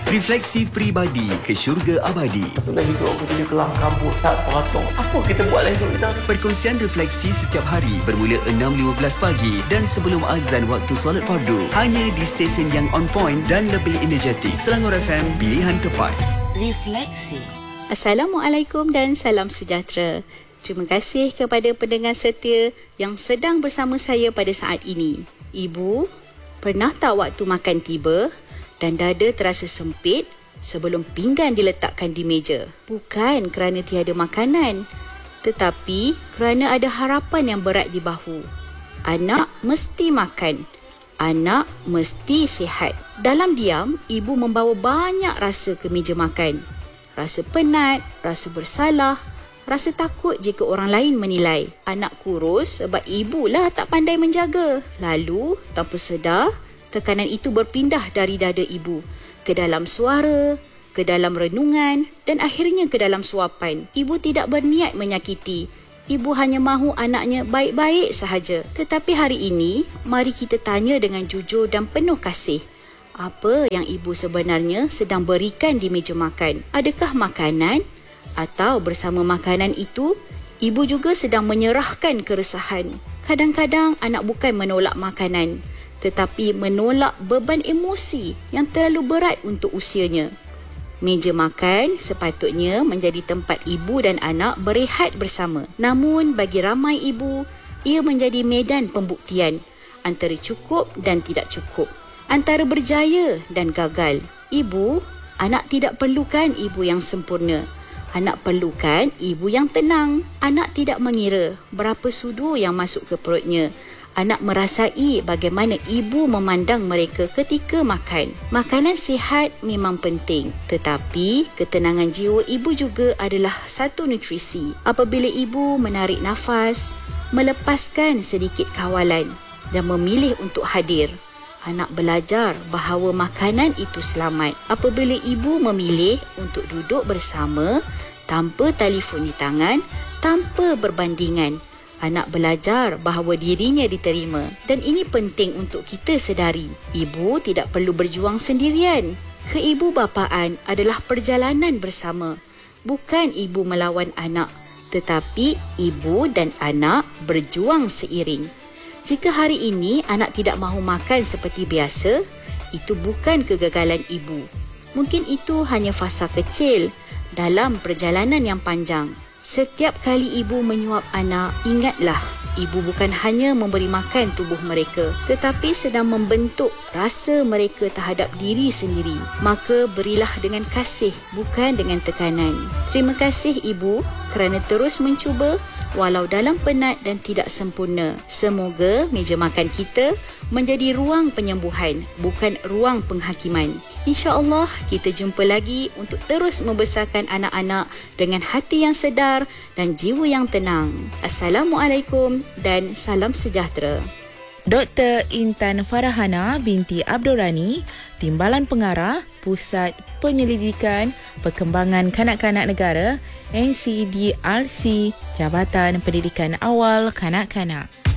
Refleksi Peribadi ke Syurga Abadi. Itulah hidup aku jadi kelam kabut, tak teratur. Apa kita buat lah hidup kita? Perkongsian refleksi setiap hari bermula 6.15 pagi dan sebelum azan waktu solat fardu. Hanya di stesen yang on point dan lebih energetik. Selangor FM, pilihan tepat. Refleksi. Assalamualaikum dan salam sejahtera. Terima kasih kepada pendengar setia yang sedang bersama saya pada saat ini. Ibu, pernah tak waktu makan tiba dan dada terasa sempit sebelum pinggan diletakkan di meja? Bukan kerana tiada makanan, tetapi kerana ada harapan yang berat di bahu. Anak mesti makan. Anak mesti sihat. Dalam diam, ibu membawa banyak rasa ke meja makan. Rasa penat, rasa bersalah, rasa takut jika orang lain menilai. Anak kurus sebab ibulah tak pandai menjaga. Lalu, tanpa sedar, tekanan itu berpindah dari dada ibu ke dalam suara, ke dalam renungan dan akhirnya ke dalam suapan. Ibu tidak berniat menyakiti. Ibu hanya mahu anaknya baik-baik sahaja. Tetapi hari ini, mari kita tanya dengan jujur dan penuh kasih. Apa yang ibu sebenarnya sedang berikan di meja makan? Adakah makanan? Atau bersama makanan itu, ibu juga sedang menyerahkan keresahan. Kadang-kadang anak bukan menolak makanan, tetapi menolak beban emosi yang terlalu berat untuk usianya. Meja makan sepatutnya menjadi tempat ibu dan anak berehat bersama. Namun bagi ramai ibu, ia menjadi medan pembuktian antara cukup dan tidak cukup, antara berjaya dan gagal. Ibu, anak tidak perlukan ibu yang sempurna. Anak perlukan ibu yang tenang. Anak tidak mengira berapa sudu yang masuk ke perutnya. Anak merasai bagaimana ibu memandang mereka ketika makan. Makanan sihat memang penting, tetapi ketenangan jiwa ibu juga adalah satu nutrisi. Apabila ibu menarik nafas, melepaskan sedikit kawalan dan memilih untuk hadir, anak belajar bahawa makanan itu selamat. Apabila ibu memilih untuk duduk bersama tanpa telefon di tangan, tanpa berbandingan, anak belajar bahawa dirinya diterima. Dan ini penting untuk kita sedari. Ibu tidak perlu berjuang sendirian. Keibubapaan adalah perjalanan bersama. Bukan ibu melawan anak, tetapi ibu dan anak berjuang seiring. Jika hari ini anak tidak mahu makan seperti biasa, itu bukan kegagalan ibu. Mungkin itu hanya fasa kecil dalam perjalanan yang panjang. Setiap kali ibu menyuap anak, ingatlah, ibu bukan hanya memberi makan tubuh mereka, tetapi sedang membentuk rasa mereka terhadap diri sendiri. Maka berilah dengan kasih, bukan dengan tekanan. Terima kasih ibu kerana terus mencuba walau dalam penat dan tidak sempurna. Semoga meja makan kita menjadi ruang penyembuhan, bukan ruang penghakiman. InsyaAllah kita jumpa lagi untuk terus membesarkan anak-anak dengan hati yang sedar dan jiwa yang tenang. Assalamualaikum dan salam sejahtera. Dr. Intan Farahana binti Abdul Rani, Timbalan Pengarah, Pusat Penyelidikan Perkembangan Kanak-Kanak Negara, NCDRC, Jabatan Pendidikan Awal Kanak-Kanak.